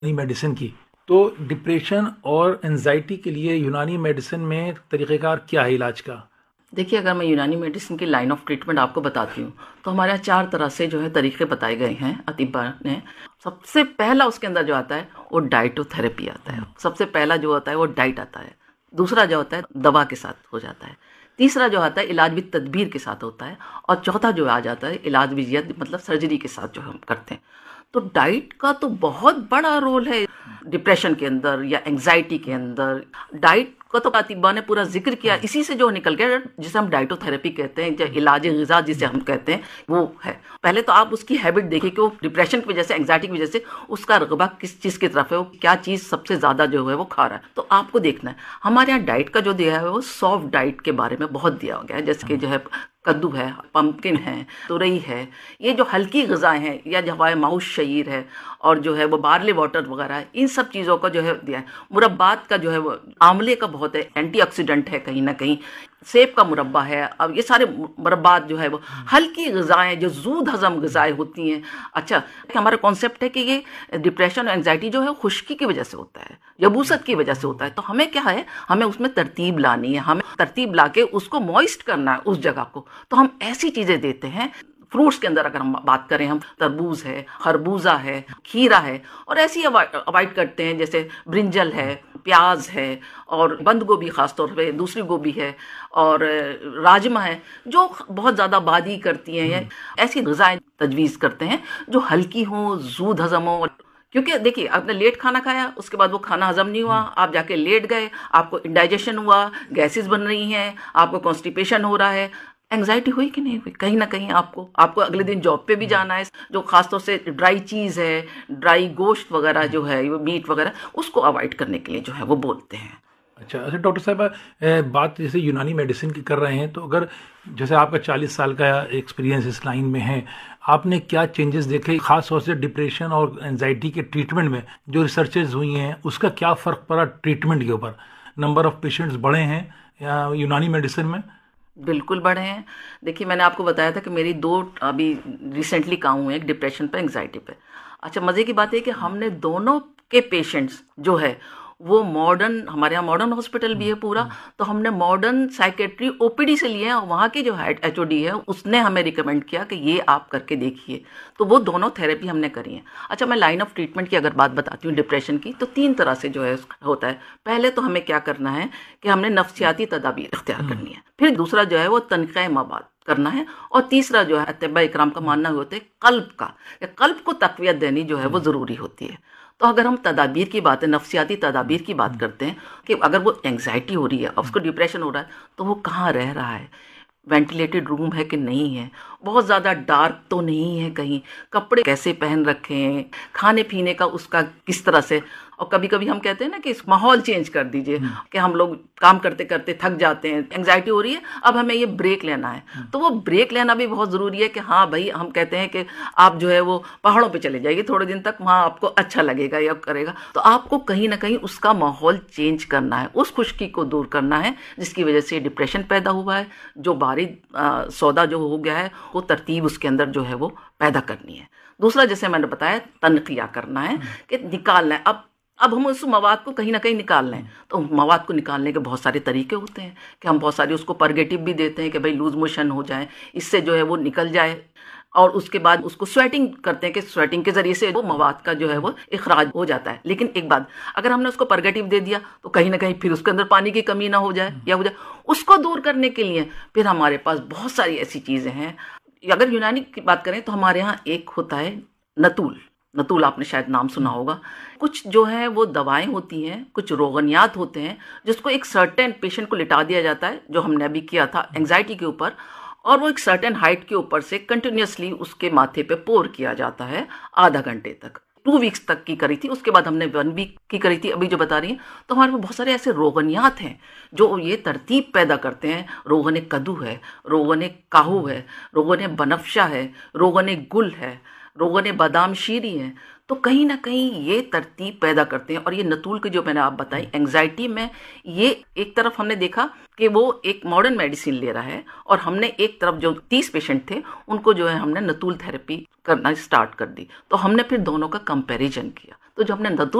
यूनानी मेडिसिन की। तो डिप्रेशन और एंजाइटी के लिए यूनानी मेडिसिन में तरीक़ेकार क्या है इलाज का? देखिए, अगर मैं यूनानी मेडिसिन की लाइन ऑफ ट्रीटमेंट आपको बताती हूँ, तो हमारे यहाँ 4 तरह से जो है तरीके बताए गए हैं अतिबा ने। सबसे पहला उसके अंदर जो आता है वो डाइटोथेरेपी आता है। सबसे पहला जो होता है वो डाइट आता है। दूसरा जो होता है दवा के साथ हो जाता है। तीसरा जो आता है इलाज भी तदबीर के साथ होता है। और चौथा जो आ जाता है इलाज भी मतलब सर्जरी के साथ जो हम करते हैं। तो डाइट का तो बहुत बड़ा रोल है डिप्रेशन के अंदर या एंजाइटी के अंदर। डाइट का तो अतिबा ने पूरा जिक्र किया, इसी से जो निकल गया जिसे हम डाइटोथेरेपी कहते हैं या इलाज ग़िज़ा जिसे हम कहते हैं वो है। पहले तो आप उसकी हैबिट देखिए कि वो डिप्रेशन की वजह से, एंजाइटी की वजह से उसका रगबा किस चीज़ की तरफ है, वो क्या चीज़ सबसे ज़्यादा जो है वो खा रहा है। तो आपको देखना है हमारे यहाँ डाइट का जो दिया है वो सॉफ्ट डाइट के बारे में बहुत दिया गया है, जैसे कि जो है कद्दू है, पम्पकिन है, तुरई है। ये जो हल्की ग़िज़ाएँ हैं या जो हमारे माउस शईर है और जो है वो बार्ले वाटर वगैरह है, इन सब चीज़ों का जो है दिया है। मुरब्बात का जो है वो आंवले का बहुत है, एंटीऑक्सीडेंट है कहीं ना कहीं। सेब का मुरब्बा है। अब ये सारे मुरब्बात जो है वो हल्की ग़िज़ाएँ जो जूद हज़म ग़िज़ाएँ होती हैं। अच्छा, हमारा कॉन्सेप्ट है कि ये डिप्रेशन और एंजाइटी जो है खुश्की की वजह से होता है, यबूसत की वजह से होता है। तो हमें क्या है, हमें उसमें तरतीब लानी है, हमें तरतीब ला के उसको मॉइस्ट करना है उस जगह को। तो हम ऐसी चीज़ें देते हैं। फ्रूट्स के अंदर अगर हम बात करें, हम तरबूज है, खरबूजा है, खीरा है, और ऐसी अवॉइड करते हैं जैसे ब्रिंजल है, प्याज है, और बंद गोभी खासतौर पे, दूसरी गोभी है, और राजमा है, जो बहुत ज़्यादा बादी करती हैं। ऐसी ग़िज़ाएँ तजवीज़ करते हैं जो हल्की हों, जूद हज़म हो। क्योंकि देखिए, आपने लेट खाना खाया, उसके बाद वो खाना हजम नहीं हुआ, आप जाके लेट गए, आपको इंडाइजेशन हुआ, गैसेस बन रही हैं, आपको कॉन्स्टिपेशन हो रहा है। एंग्जाइटी हुई कि नहीं हुई? कहीं ना कहीं आपको अगले दिन जॉब पे भी जाना है। जो खासतौर से ड्राई चीज़ है, ड्राई गोश्त वगैरह जो है, मीट वगैरह, उसको अवॉइड करने के लिए जो है वो बोलते हैं। अच्छा अच्छा, डॉक्टर साहब, बात जैसे यूनानी मेडिसिन की कर रहे हैं, तो अगर जैसे आपका 40 साल का एक्सपीरियंस इस लाइन में है, आपने क्या चेंजेस देखे खास तौर से डिप्रेशन और एंजाइटी के ट्रीटमेंट में? जो रिसर्चेज हुई हैं उसका क्या फ़र्क पड़ा ट्रीटमेंट के ऊपर? नंबर ऑफ पेशेंट्स बढ़े हैं या यूनानी मेडिसिन में? बिल्कुल बढ़े हैं। देखिए, मैंने आपको बताया था कि मेरी 2 अभी रिसेंटली काम हुए हैं, एक डिप्रेशन पे, एंग्जाइटी पे। अच्छा, मज़े की बात है कि हमने दोनों के पेशेंट्स जो है वो मॉडर्न, हमारे यहाँ मॉडर्न हॉस्पिटल भी है पूरा, तो हमने मॉडर्न साइकेट्री ओपीडी से लिए हैं, और वहाँ की जो हेड एचओडी है उसने हमें रिकमेंड किया कि ये आप करके देखिए। तो वो दोनों थेरेपी हमने करी है। अच्छा, मैं लाइन ऑफ ट्रीटमेंट की अगर बात बताती हूँ डिप्रेशन की, तो 3 तरह से जो है होता है। पहले तो हमें क्या करना है कि हमने नफ्सियाती तदाबीर इख्तियार करनी है। फिर दूसरा जो है वो तनक़ीह मवाद करना है। और तीसरा जो है अतिबा इकराम का मानना होता है कल्ब को तक़वियत देनी जो है वो ज़रूरी होती है। तो अगर हम तदाबीर की बात है, नफ्सियाती तदाबीर की बात करते हैं कि अगर वो एंग्जाइटी हो रही है, उसको डिप्रेशन हो रहा है, तो वो कहाँ रह रहा है, वेंटिलेटेड रूम है कि नहीं है, बहुत ज़्यादा डार्क तो नहीं है कहीं, कपड़े कैसे पहन रखे हैं, खाने पीने का उसका किस तरह से। और कभी कभी हम कहते हैं ना कि इस माहौल चेंज कर दीजिए, कि हम लोग काम करते करते थक जाते हैं, एंग्जाइटी हो रही है, अब हमें ये ब्रेक लेना है। तो वो ब्रेक लेना भी बहुत ज़रूरी है कि हाँ भाई, हम कहते हैं कि आप जो है वो पहाड़ों पे चले जाइए थोड़े दिन तक, वहाँ आपको अच्छा लगेगा या करेगा। तो आपको कहीं ना कहीं उसका माहौल चेंज करना है, उस खुश्की को दूर करना है जिसकी वजह से डिप्रेशन पैदा हुआ है। जो बारी सौदा जो हो गया है, वो तरतीब उसके अंदर जो है वो पैदा करनी है। दूसरा, जैसे मैंने बताया, तनकिया करना है कि निकालना है। अब हम उस मवाद को कहीं ना कहीं निकाल लें, तो मवाद को निकालने के बहुत सारे तरीके होते हैं कि हम बहुत सारे उसको परगेटिव भी देते हैं कि भाई लूज मोशन हो जाए, इससे जो है वो निकल जाए। और उसके बाद उसको स्वेटिंग करते हैं कि स्वेटिंग के ज़रिए से वो मवाद का जो है वो इखराज हो जाता है। लेकिन एक बात, अगर हमने उसको परगेटिव दे दिया तो कहीं ना कहीं फिर उसके अंदर पानी की कमी ना हो जाए या हो जाए। उसको दूर करने के लिए फिर हमारे पास बहुत सारी ऐसी चीज़ें हैं। अगर यूनानी की बात करें तो हमारे यहाँ एक होता है नतूल। नतूल आपने शायद नाम सुना होगा। कुछ जो है वो दवाएं होती हैं, कुछ रोगनियात होते हैं, जिसको एक सर्टेन पेशेंट को लिटा दिया जाता है, जो हमने अभी किया था एंग्जाइटी के ऊपर। और वो एक सर्टेन हाइट के ऊपर से कंटिन्यूसली उसके माथे पे पोर किया जाता है आधा घंटे तक। 2 वीक्स तक की करी थी, उसके बाद हमने 1 वीक की करी थी, अभी जो बता रही हैं। तो हमारे में बहुत सारे ऐसे रोगनियात हैं जो ये तरतीब पैदा करते हैं। रोगन कद्दू है, रोगन काहू है, रोगन बनफशा है, रोगन गुल है, रोगन बादाम शीरी है। तो कहीं ना कहीं ये तरतीब पैदा करते हैं। और ये नतूल की जो मैंने आप बताई एंग्जाइटी में, ये एक तरफ हमने देखा कि वो एक मॉडर्न मेडिसिन ले रहा है, और हमने एक तरफ जो 30 पेशेंट थे उनको जो है हमने नतूल थेरेपी करना स्टार्ट कर दी। तो हमने फिर दोनों का कंपैरिजन किया। तो जब हमने नतूल